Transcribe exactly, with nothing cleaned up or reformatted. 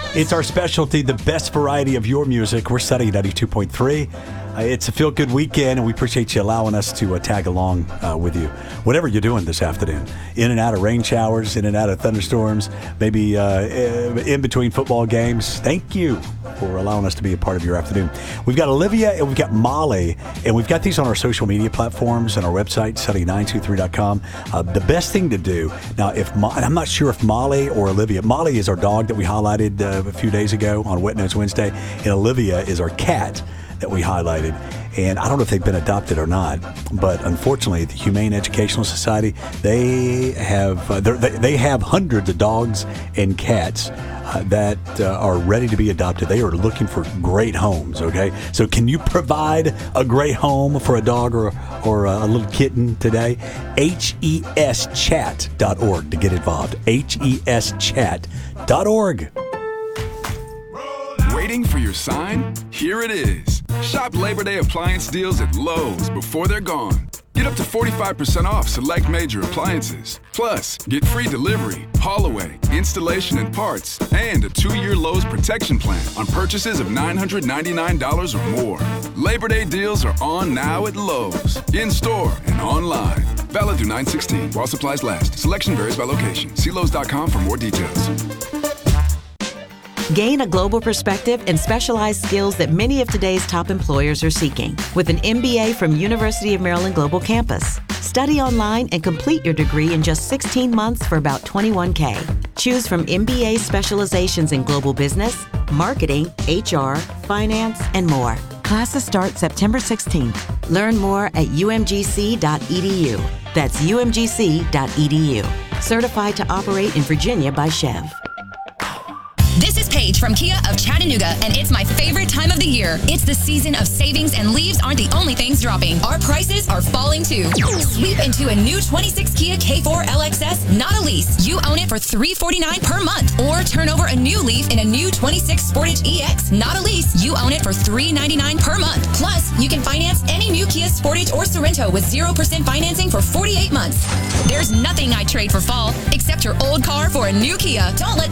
It's our specialty, the best variety of your music. We're Sunny ninety-two point three. Uh, it's a feel-good weekend, and we appreciate you allowing us to uh, tag along uh, with you. Whatever you're doing this afternoon, in and out of rain showers, in and out of thunderstorms, maybe uh, in between football games, thank you for allowing us to be a part of your afternoon. We've got Olivia and we've got Molly, and we've got these on our social media platforms and our website, sunny nine two three dot com. Uh, the best thing to do, now, if Mo- I'm not sure if Molly or Olivia, Molly is our dog that we highlighted uh, a few days ago on Wet Nose Wednesday, and Olivia is our cat that we highlighted. And I don't know if they've been adopted or not, but unfortunately, the Humane Educational Society, they have uh, they they have hundreds of dogs and cats uh, that uh, are ready to be adopted. They are looking for great homes, okay? So can you provide a great home for a dog or, or a little kitten today? H E S chat dot org to get involved. H E S chat dot org. Waiting for your sign? Here it is. Shop Labor Day appliance deals at Lowe's before they're gone. Get up to forty-five percent off select major appliances. Plus, get free delivery, haul away, installation and parts, and a two-year Lowe's protection plan on purchases of nine hundred ninety-nine dollars or more. Labor Day deals are on now at Lowe's, in-store and online. Valid through nine sixteen while supplies last. Selection varies by location. See Lowe's dot com for more details. Gain a global perspective and specialized skills that many of today's top employers are seeking with an M B A from University of Maryland Global Campus. Study online and complete your degree in just sixteen months for about twenty-one thousand dollars. Choose from M B A specializations in global business, marketing, H R, finance, and more. Classes start September sixteenth. Learn more at U M G C dot E D U. That's U M G C dot E D U. Certified to operate in Virginia by Chev. This is Paige from Kia of Chattanooga, and it's my favorite time of the year. It's the season of savings, and leaves aren't the only things dropping. Our prices are falling too. Sweep into a new twenty-six Kia K four L X S, not a lease. You own it for three hundred forty-nine dollars per month. Or turn over a new leaf in a new twenty-six Sportage E X, not a lease. You own it for three hundred ninety-nine dollars per month. Plus, you can finance any new Kia Sportage or Sorento with zero percent financing for forty-eight months. There's nothing I'd trade for fall, except your old car for a new Kia. Don't let